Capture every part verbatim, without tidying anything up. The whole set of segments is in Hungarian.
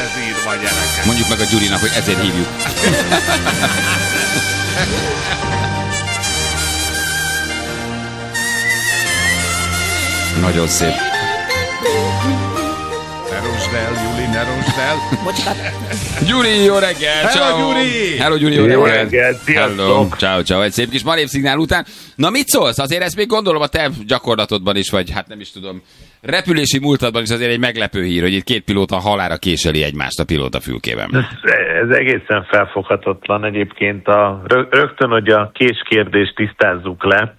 ez írva, gyerekek. Mondjuk meg a Gyurinak, hogy ezért hívjuk. Nagyon szép. Ne rosd el, Gyuri, ne rosd el. Gyuri, jó reggel! Hello, Gyuri! Hello, Gyuri, jó, Jó reggel! reggel, Hello, sziasztok! ciao, ciao. Egy szép kis marévszignál után. Na, mit szólsz? Azért ezt még gondolom a te gyakorlatodban is, vagy hát nem is tudom, repülési múltadban is azért egy meglepő hír, hogy itt két pilóta halálra késeli egymást a pilótafülkében. Ez, ez egészen felfoghatatlan egyébként. A, rögtön, hogy a késkérdést tisztázzuk le.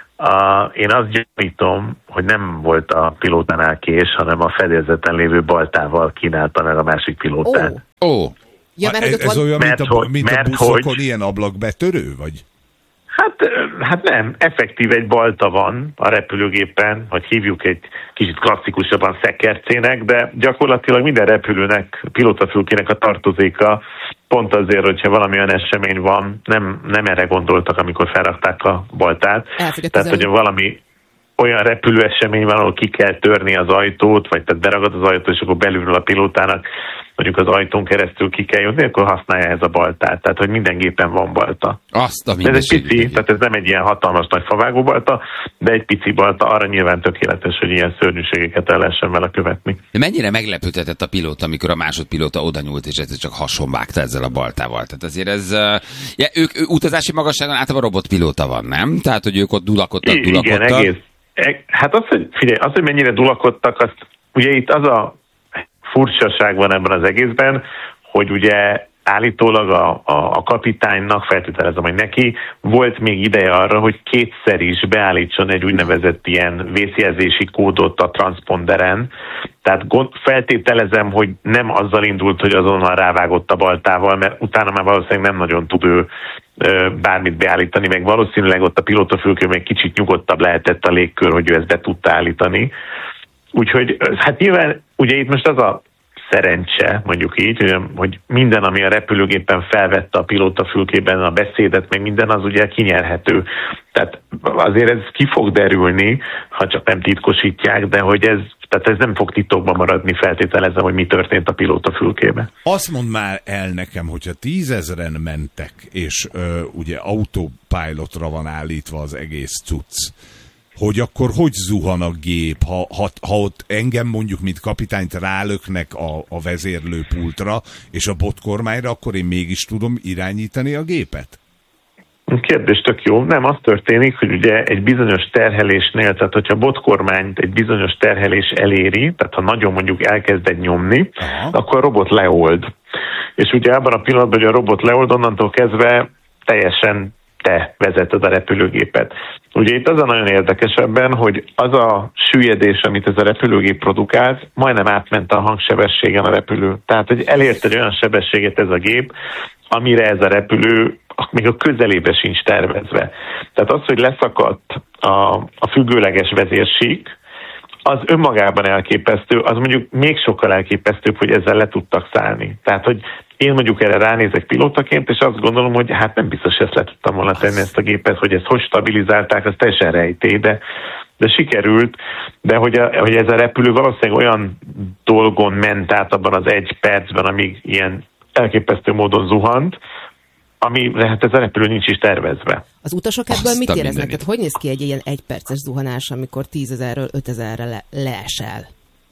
A, én azt gyanítom, hogy nem volt a pilótánál kés, hanem a fedélzeten lévő baltával kínálta meg a másik pilótát. Ó. Oh. Oh. Ja, mert ez, ez ez olyan, mint mert a, hogy- mint a mert buszokon, hogy- ilyen ablakbetörő, vagy? Hát, hát nem, effektív egy balta van a repülőgépen, hogy hívjuk egy kicsit klasszikusabban szekercének, de gyakorlatilag minden repülőnek, pilótafülkének a tartozéka, pont azért, hogyha valamilyen esemény van, nem, nem erre gondoltak, amikor felrakták a baltát. Elfogyott Tehát, az hogy elő. valami olyan repülő esemény van, ahol ki kell törni az ajtót, vagy tehát beragad az ajtó, és akkor belülről a pilótának mondjuk az ajtón keresztül ki kell jutni, akkor használja ez a baltát. Tehát, hogy minden gépen van balta. Azt a Ez egy mindenségét. pici, tehát ez nem egy ilyen hatalmas nagy favágó balta, de egy pici balta, arra nyilván tökéletes, hogy ilyen szörnyűségeket el lehessen vele követni. De mennyire meglepődtetett a pilóta, amikor a másodpilóta oda nyúlt, és ez csak hasonvágta ezzel a baltával. Tehát azért ez... Uh, ja, ők ő, utazási magasságon általában robotpilóta van, nem? Tehát, hogy ők ott dulakodtak, I- dulakodtak. Igen, egész. E- Hát az, hogy figyelj, az, hogy mennyire dulakodtak, azt, ugye itt az a furcsaság van ebben az egészben, hogy ugye állítólag a, a, a kapitánynak, feltételezem, hogy neki volt még ideje arra, hogy kétszer is beállítson egy úgynevezett ilyen vészjelzési kódot a transponderen. Tehát gond, feltételezem, hogy nem azzal indult, hogy azonnal rávágott a baltával, mert utána már valószínűleg nem nagyon tud ő ö, bármit beállítani, meg valószínűleg ott a pilótafülkő még kicsit nyugodtabb lehetett a légkör, hogy ő ezt be tudta állítani. Úgyhogy hát nyilván ugye itt most az a szerencse, mondjuk így, hogy- hogy minden, ami a repülőgépen felvette a pilótafülkében a beszédet, meg minden, az ugye kinyerhető. Tehát azért ez ki fog derülni, ha csak nem titkosítják, de hogy ez, tehát ez nem fog titokban maradni, feltételezem, hogy mi történt a pilótafülkében. Azt mondd már el nekem, hogyha tízezren mentek, és ö, ugye autopilotra van állítva az egész cucc, hogy akkor hogy zuhan a gép, ha, ha, ha ott engem mondjuk, mint kapitányt rálöknek a, a vezérlőpultra és a botkormányra, akkor én mégis tudom irányítani a gépet? Kérdés tök jó. Nem, az történik, hogy ugye egy bizonyos terhelésnél, tehát hogyha botkormányt egy bizonyos terhelés eléri, tehát ha nagyon mondjuk elkezded nyomni, Aha. akkor a robot leold. És ugye abban a pillanatban, hogy a robot leold, onnantól kezdve teljesen te vezeted a repülőgépet. Ugye itt az a nagyon érdekes ebben, hogy az a süllyedés, amit ez a repülőgép produkált, majdnem átment a hangsebességen a repülő. Tehát, hogy elért egy olyan sebességet ez a gép, amire ez a repülő még a közelébe sincs tervezve. Tehát az, hogy leszakadt a, a függőleges vezérsík, az önmagában elképesztő, az mondjuk még sokkal elképesztőbb, hogy ezzel le tudtak szállni. Tehát, hogy én mondjuk erre ránézek pilótaként, és azt gondolom, hogy hát nem biztos, hogy ezt le tudtam volna tenni ezt a gépet, hogy ezt hogy stabilizálták, az teljesen rejtély, de, de sikerült, de hogy, a, hogy ez a repülő valószínűleg olyan dolgon ment át abban az egy percben, amíg ilyen elképesztő módon zuhant, ami lehet ez a repülő nincs is tervezve. Az utasok ebből Azt mit a éreznek? mindenit. Tehát hogy néz ki egy ilyen egyperces zuhanás, amikor tízezerről ötezerre le- leesel?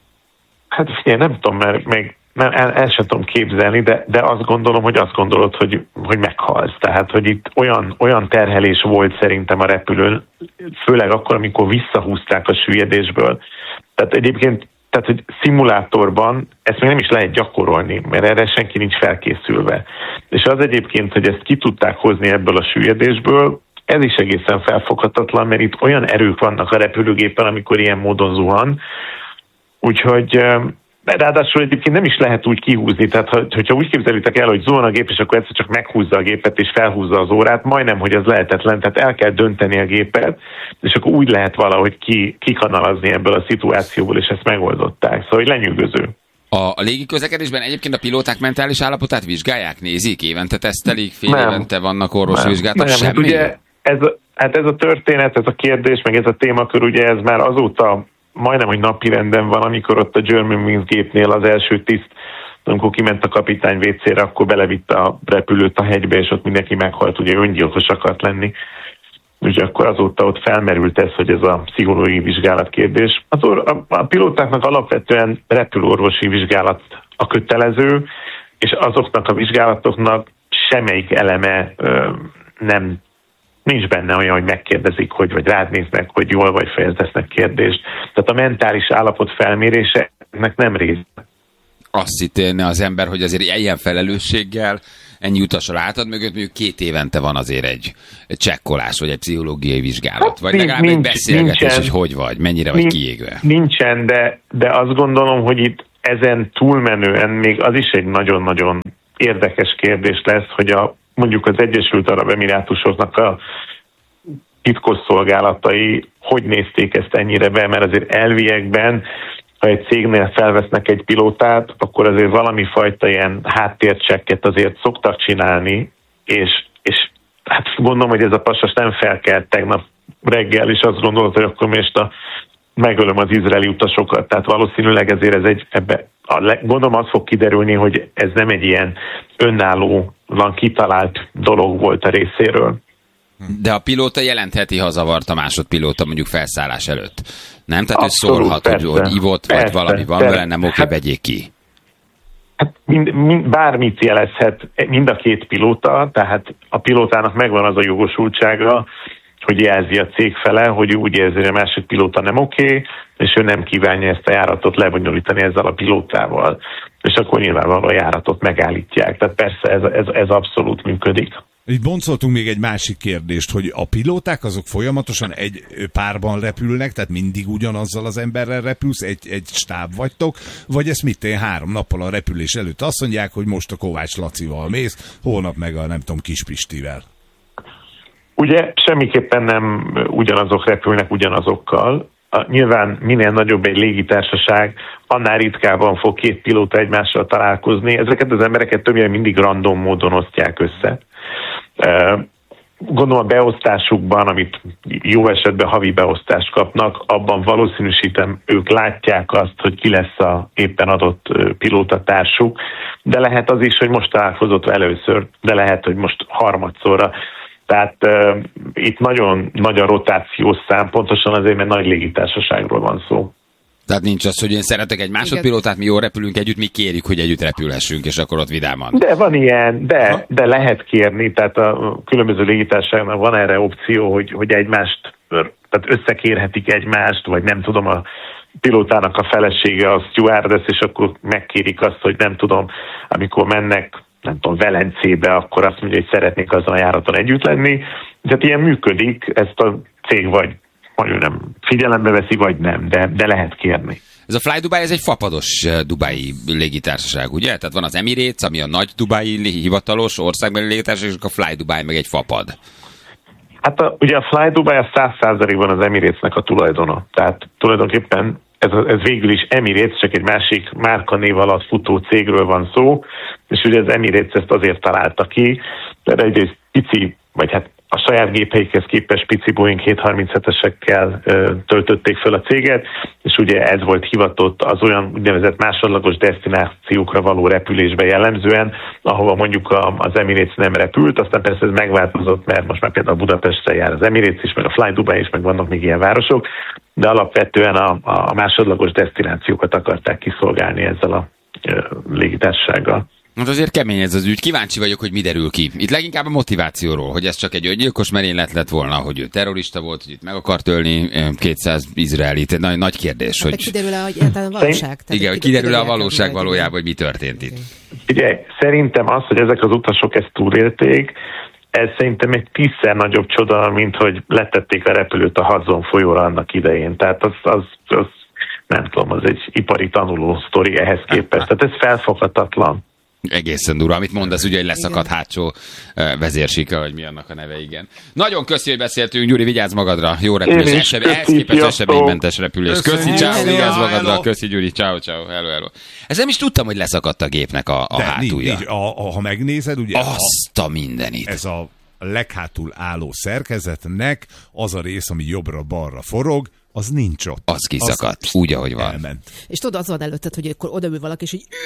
Hát figyelj, nem tudom, mert még nem, el, el sem tudom képzelni, de, de azt gondolom, hogy azt gondolod, hogy, hogy meghalsz. Tehát, hogy itt olyan, olyan terhelés volt szerintem a repülőn, főleg akkor, amikor visszahúzták a süllyedésből. Tehát egyébként, tehát, hogy szimulátorban ezt még nem is lehet gyakorolni, mert erre senki nincs felkészülve. És az egyébként, hogy ezt ki tudták hozni ebből a süllyedésből, ez is egészen felfoghatatlan, mert itt olyan erők vannak a repülőgépen, amikor ilyen módon zuhan. Úgyhogy ráadásul egyébként nem is lehet úgy kihúzni, tehát ha, hogyha úgy képzelitek el, hogy zuhan a gép, és akkor egyszer csak meghúzza a gépet, és felhúzza az órát, majdnem, hogy ez lehetetlen, tehát el kell dönteni a gépet, és akkor úgy lehet valahogy ki, kikanalazni ebből a szituációból, és ezt megoldották. Szóval, hogy lenyűgöző. A, a légi közlekedésben egyébként a pilóták mentális állapotát vizsgálják, nézik, évente tesztelik, fél Nem. évente vannak orvosvizsgálatok, Nem, hát semmi? ugye ez, a- hát ez a történet, ez a kérdés, meg ez a témakör, ugye ez már azóta majdnem, hogy napirenden van, amikor ott a Germanwings gépnél az első tiszt amikor kiment a kapitány vécére, akkor belevitte a repülőt a hegybe, és ott mindenki meghalt, ugye öngyilkos akart lenni. Úgyhogy akkor azóta ott felmerült ez, hogy ez a pszichológiai vizsgálat kérdés. Az or- a, a pilótáknak alapvetően repülőorvosi vizsgálat a kötelező, és azoknak a vizsgálatoknak semmelyik eleme ö, nem, nincs benne olyan, hogy megkérdezik, hogy vagy rád néznek, hogy jól vagy, fejezesznek kérdést. Tehát a mentális állapot felmérése ennek nem része. Azt hittélne az ember, hogy azért ilyen felelősséggel ennyi utassal átad mögött, mondjuk két évente van azért egy, egy csekkolás, vagy egy pszichológiai vizsgálat, vagy legalább nincs, egy beszélgetés, nincsen, hogy hogy vagy, mennyire vagy kiégve. Nincsen, de, de azt gondolom, hogy itt ezen túlmenően még az is egy nagyon-nagyon érdekes kérdés lesz, hogy a, mondjuk az Egyesült Arab Emirátusoknak a titkosszolgálatai hogy nézték ezt ennyire be, mert azért elviekben, ha egy cégnél felvesznek egy pilótát, akkor azért valami fajta ilyen háttércsekket azért szoktak csinálni, és, és hát gondolom, hogy ez a pasas nem felkelt tegnap reggel, és azt gondolod, hogy akkor most a, megölöm az izraeli utasokat. Tehát valószínűleg ezért ez egy, ebbe, a, gondolom az fog kiderülni, hogy ez nem egy ilyen önállóan kitalált dolog volt a részéről. De a pilóta jelentheti, ha zavart a másodpilóta mondjuk felszállás előtt. Nem? Tehát Abszolút, ő szólhat, persze, hogy, hogy ivott, vagy persze, valami van persze. vele, nem oké, hát, vegyék ki. Hát mind, mind, bármit jelezhet mind a két pilóta, tehát a pilótának megvan az a jogosultsága, hogy jelzi a cég fele, hogy úgy érzi, hogy a másik pilóta nem oké, és ő nem kívánja ezt a járatot lebonyolítani ezzel a pilótával. És akkor nyilvánvalóan a járatot megállítják. Tehát persze ez, ez, ez abszolút működik. Itt boncoltunk még egy másik kérdést, hogy a pilóták azok folyamatosan egy párban repülnek, tehát mindig ugyanazzal az emberrel repülsz, egy, egy stáb vagytok, vagy ezt mit én három nappal a repülés előtt azt mondják, hogy most a Kovács Lacival mész, holnap meg a nem tudom Kispistivel. Ugye semmiképpen nem ugyanazok repülnek ugyanazokkal. A, nyilván minél nagyobb egy légitársaság, annál ritkábban fog két pilóta egymással találkozni. Ezeket az embereket többnyire mindig random módon osztják össze. Gondolom a beosztásukban, amit jó esetben havi beosztást kapnak, abban valószínűsítem ők látják azt, hogy ki lesz a éppen adott pilótatársuk, de lehet az is, hogy most találkozott először, de lehet, hogy most harmadszorra. Tehát uh, itt nagyon nagy a rotációs szám, pontosan azért, mert nagy légitársaságról van szó. Tehát nincs az, hogy én szeretek egy másodpilótát, mi jól repülünk együtt, mi kérjük, hogy együtt repülhessünk, és akkor ott vidáman. De van ilyen, de, de lehet kérni, tehát a különböző légitársaságnak van erre opció, hogy, hogy egymást, tehát összekérhetik egymást, vagy nem tudom, a pilótának a felesége a stewardess, és akkor megkérik azt, hogy nem tudom, amikor mennek, nem tudom, Velencébe, akkor azt mondja, hogy szeretnék azon a járaton együtt lenni. Tehát ilyen működik, ezt a cég vagy mondjuk nem figyelembe veszi, vagy nem, de, de lehet kérni. Ez a Fly Dubai, ez egy fapados dubai légitársaság, ugye? Tehát van az Emirates, ami a nagy dubai hivatalos országbeli légitársaság, és a Fly Dubai meg egy fapad. Hát a, ugye a Fly Dubai a száz százalékban az Emiratesnek a tulajdona. Tehát tulajdonképpen ez, ez végül is Emirates, csak egy másik márkanév alatt futó cégről van szó, és ugye az Emirates ezt azért találta ki, de egy pici, vagy hát a saját gépeikhez képest pici Boeing hétszázharminchetesekkel ö, töltötték föl a céget, és ugye ez volt hivatott az olyan úgynevezett másodlagos desztinációkra való repülésbe jellemzően, ahova mondjuk a, az Emirates nem repült, aztán persze ez megváltozott, mert most már például Budapestre jár az Emirates is, meg a Fly Dubai is, meg vannak még ilyen városok, de alapvetően a, a másodlagos desztinációkat akarták kiszolgálni ezzel a ö, légitársasággal. Hát azért kemény ez az ügy. Kíváncsi vagyok, hogy mi derül ki. Itt leginkább a motivációról, hogy ez csak egy öngyilkos merénylet lett volna, hogy ő terrorista volt, hogy itt meg akart ölni kétszáz izraelit. Nagy, nagy kérdés, hát hogy... kiderül-e, hogy a valóság. Igen, hogy kiderül-e a valóság valójában, hogy mi történt itt. Ugye, szerintem az, hogy ezek az utasok ezt túlélték, ez szerintem egy tízszer nagyobb csoda, mint hogy letették a repülőt a Hudson folyóra annak idején. Tehát az, az, az nem tudom, az egy ipari tanuló sztori ehhez képest. Tehát ez felfoghatatlan. Egészen durva, amit mondasz, ugye egy leszakadt hátsó vezérsika, vagy mi annak a neve, igen. Nagyon köszi, hogy beszéltünk, Gyuri, vigyázz magadra, jó repülés, Eseb, ehhez képest eseménymentes repülés. Köszi, ciao, vigyázz magadra, köszi Gyuri, ciao, ciao, hello, hello. Ez nem is tudtam, hogy leszakadt a gépnek a, a De, hátulja. Nincs, a, a, ha megnézed, ugye azt a mindenit. Ez a leghátul álló szerkezetnek az a rész, ami jobbra-balra forog, az nincs ott. Az kiszakadt, úgy, ahogy van. Elment. És tudod, az van előtted, hogy akkor odaül valaki, és így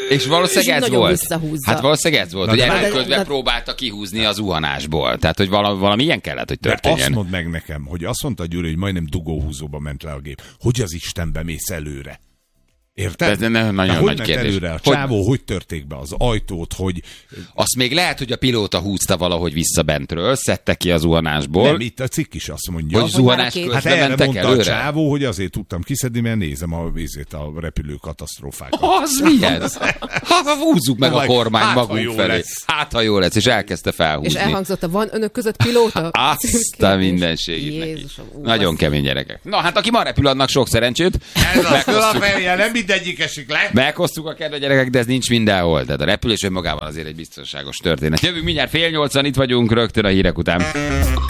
És valószínűleg ez volt. Visszahúzza. Hát valószínűleg ez volt, Na, hogy de- erőködve de- próbálta kihúzni a zuhanásból. Tehát, hogy valami, valami ilyen kellett, hogy De azt történjen. mondd meg nekem, hogy azt mondta Gyuri, hogy majdnem dugóhúzóba ment le a gép. Hogy az Istenbe mész előre? Érted? Ez nem- nagyon De hogy nagy ment kérdés. előre? A Hogy- csávó hogy törték be az ajtót, hogy Azt még lehet, hogy a pilóta húzta valahogy vissza bentről, szedte ki a zuhanásból, nem, itt a cikk is azt mondja. hogy zuhanás már a két- Hát közben erre mentek mondta előre. a csávó, hogy azért tudtam kiszedni, mert nézem a, vízét, a repülő katasztrófákat. Az mi ez? Ha húzzuk meg a Majd, kormány hát, ha magunk jó felé. lesz. Hát, ha jó lesz, és elkezdte És felhúzni. elhangzott, a van önök között pilóta? Azt a mindenségét neki. Jézusom, ú, Nagyon azt- kemény gyerekek. Na, hát aki ma repül, annak sok szerencsét. Ez a Meghoztuk, fölfelje, nem mindegyik esik le. meghoztuk a kedve gyerekek, de ez nincs mindenhol. Tehát a repülés önmagában azért egy biztonságos történet. Jövünk mindjárt fél nyolcan, itt vagyunk rögtön a hírek után.